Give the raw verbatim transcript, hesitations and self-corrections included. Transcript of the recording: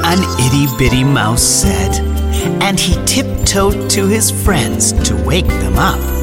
an itty-bitty mouse said, and he tiptoed to his friends to wake them up.